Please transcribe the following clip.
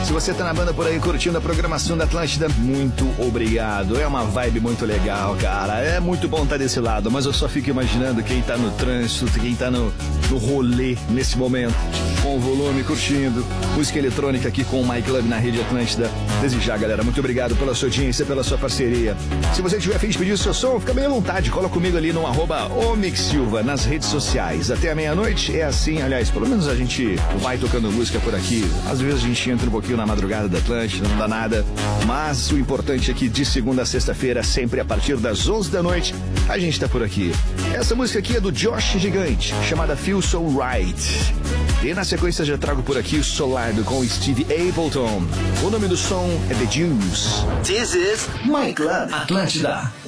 Se você tá na banda por aí curtindo a programação da Atlântida, muito obrigado. É uma vibe muito legal, cara. É muito bom estar desse lado, mas eu só fico imaginando quem tá no trânsito, quem tá no rolê nesse momento, com o volume, curtindo música eletrônica aqui com o My Club na Rede Atlântida. Desde já, galera, muito obrigado pela sua audiência, pela sua parceria. Se você tiver a fim de pedir o seu som, fica bem à vontade, cola comigo ali no @omixsilva nas redes sociais. Até a meia-noite é assim, aliás, pelo menos a gente vai tocando música por aqui. Às vezes a gente entra um pouquinho na madrugada da Atlântida, não dá nada, mas o importante é que de segunda a sexta-feira, sempre a partir das 11 da noite, a gente tá por aqui. Essa música aqui é do Josh Gigante, chamada Feel So Right. E na sequência já trago por aqui o Solardo com Steve Appleton. O nome do som é The Juice. This is My Club Atlântida.